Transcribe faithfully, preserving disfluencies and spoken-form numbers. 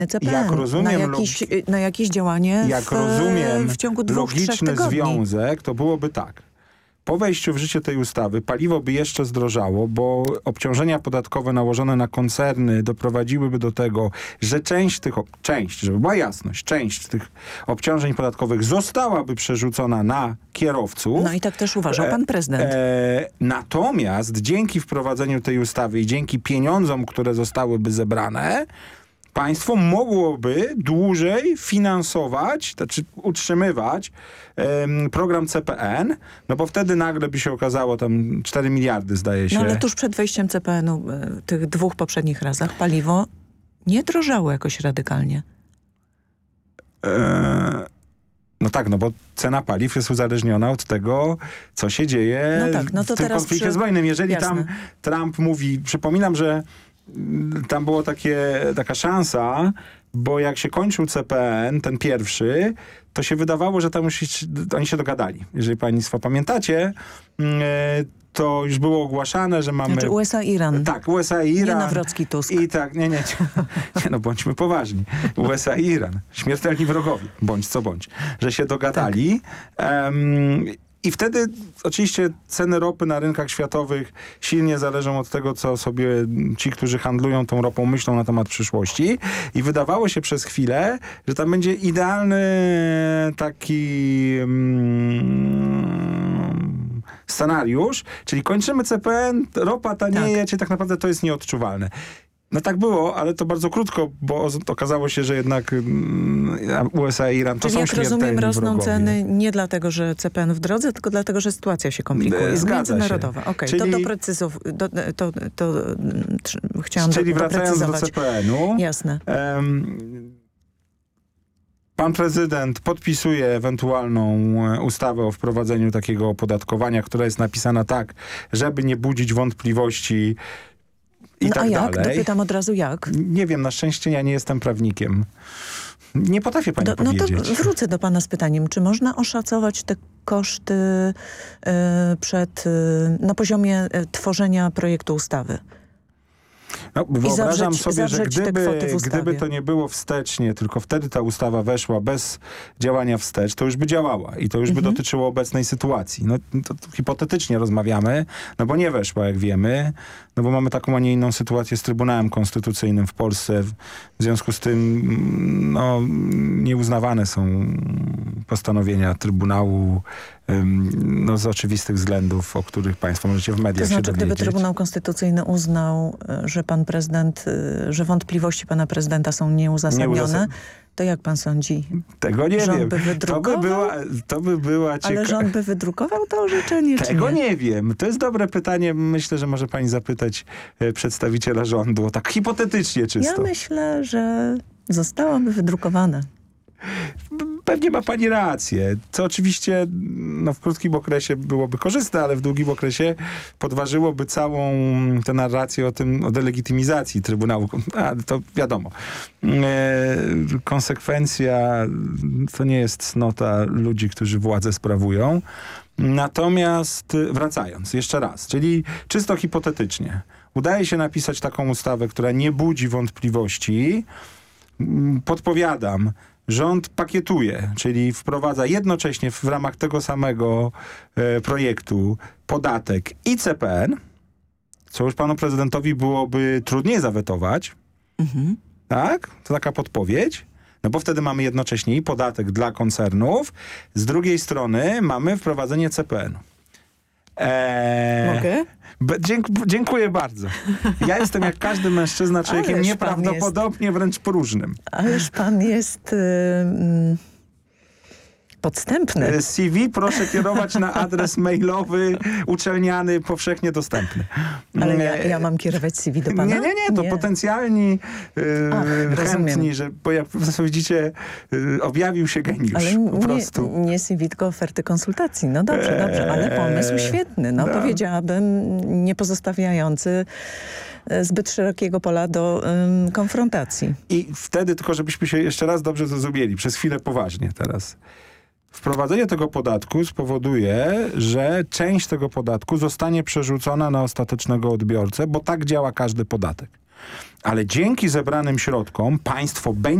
C P N, jak rozumiem, na, jakiś, na jakieś działanie jak w, rozumiem, w ciągu dwóch, trzech logiczny tygodni. związek to byłoby tak. Po wejściu w życie tej ustawy paliwo by jeszcze zdrożało, bo obciążenia podatkowe nałożone na koncerny doprowadziłyby do tego, że część tych, część, żeby była jasność, część tych obciążeń podatkowych zostałaby przerzucona na kierowców. No i tak też uważał pan prezydent. E, e, natomiast dzięki wprowadzeniu tej ustawy i dzięki pieniądzom, które zostałyby zebrane, państwo mogłoby dłużej finansować, znaczy utrzymywać um, program C P N, no bo wtedy nagle by się okazało tam cztery miliardy, zdaje się. No ale tuż przed wejściem C P N-u w tych dwóch poprzednich razach paliwo nie drożało jakoś radykalnie. E No tak, no bo cena paliw jest uzależniona od tego, co się dzieje no tak, no to w tym teraz konflikcie przy... zbrojnym. Jeżeli Jasne. tam Trump mówi, przypominam, że tam była taka szansa, bo jak się kończył C P N, ten pierwszy, to się wydawało, że tam już oni się dogadali. Jeżeli państwo pamiętacie, to już było ogłaszane, że mamy... Znaczy U S A Iran. Tak, U S A i Iran. Nie Nawrocki Tusk. I tak, nie, nie, nie, nie, no bądźmy poważni. U S A i Iran. Śmiertelni wrogowie, bądź co bądź. Że się dogadali. Tak. Um, I wtedy oczywiście ceny ropy na rynkach światowych silnie zależą od tego, co sobie ci, którzy handlują tą ropą, myślą na temat przyszłości. I wydawało się przez chwilę, że tam będzie idealny taki um, scenariusz, czyli kończymy C P N, ropa tanieje, tak. Czyli tak naprawdę to jest nieodczuwalne. No tak było, ale to bardzo krótko, bo okazało się, że jednak U S A i Iran to Czyli są jak śmiertelni rozumiem, rosną wrogowie. ceny nie dlatego, że C P N w drodze, tylko dlatego, że sytuacja się komplikuje. Jest Zgadza międzynarodowa. Okej, Czyli... to doprecyzow... Do, to, to, to, to chciałam Czyli do, wracając do C P N-u. Jasne. Um, Pan prezydent podpisuje ewentualną ustawę o wprowadzeniu takiego opodatkowania, która jest napisana tak, żeby nie budzić wątpliwości i no tak a jak? dalej. Dopytam od razu jak. Nie wiem, na szczęście ja nie jestem prawnikiem. Nie potrafię pani do, powiedzieć. No to wrócę do pana z pytaniem. Czy można oszacować te koszty y, przed, y, na poziomie y, tworzenia projektu ustawy? No, wyobrażam zawrzeć, sobie, że gdyby, w gdyby to nie było wstecznie, tylko wtedy ta ustawa weszła bez działania wstecz, to już by działała i to już mhm. by dotyczyło obecnej sytuacji. No to, to hipotetycznie rozmawiamy, no bo nie weszła, jak wiemy, no bo mamy taką, a nie inną sytuację z Trybunałem Konstytucyjnym w Polsce. W związku z tym no, nieuznawane są postanowienia Trybunału no, z oczywistych względów, o których państwo możecie w mediach to znaczy, się dowiedzieć. Gdyby Trybunał Konstytucyjny uznał, że pan prezydent, że wątpliwości pana prezydenta są nieuzasadnione, Nieuzasad... to jak pan sądzi? Tego nie rząd wiem. By wydrukował? To by była, to by była cieka... Ale rząd by wydrukował to orzeczenie, Tego czy nie? nie wiem. To jest dobre pytanie. Myślę, że może pani zapytać e, przedstawiciela rządu. Tak hipotetycznie czysto. Ja myślę, że zostałoby wydrukowane. Pewnie ma pani rację, co oczywiście no, w krótkim okresie byłoby korzystne, ale w długim okresie podważyłoby całą tę narrację o tym, o delegitymizacji Trybunału. A, to wiadomo. E, konsekwencja to nie jest cnota ludzi, którzy władzę sprawują. Natomiast wracając, jeszcze raz, czyli czysto hipotetycznie, udaje się napisać taką ustawę, która nie budzi wątpliwości. Podpowiadam, rząd pakietuje, czyli wprowadza jednocześnie w ramach tego samego e, projektu podatek i C P N, co już panu prezydentowi byłoby trudniej zawetować. Mhm. Tak? To taka podpowiedź. No bo wtedy mamy jednocześnie i podatek dla koncernów, z drugiej strony mamy wprowadzenie C P N-u. Eee, Mogę? Dzięk, dziękuję bardzo. Ja jestem jak każdy mężczyzna człowiekiem Ależ nieprawdopodobnie jest, wręcz próżnym. Ależ pan jest... Yy, podstępny. C V proszę kierować na adres mailowy uczelniany, powszechnie dostępny. Ale ja, ja mam kierować C V do pana? Nie, nie, nie. To nie. potencjalni yy, Ach, chętni, że, bo jak widzicie, yy, objawił się geniusz. Ale po nie, prostu. nie C V, tylko oferty konsultacji. No dobrze, eee, dobrze, ale pomysł świetny. No, no. Powiedziałabym, nie pozostawiający zbyt szerokiego pola do ym, konfrontacji. I wtedy, tylko żebyśmy się jeszcze raz dobrze zrozumieli, przez chwilę poważnie teraz. Wprowadzenie tego podatku spowoduje, że część tego podatku zostanie przerzucona na ostatecznego odbiorcę, bo tak działa każdy podatek. Ale dzięki zebranym środkom państwo będzie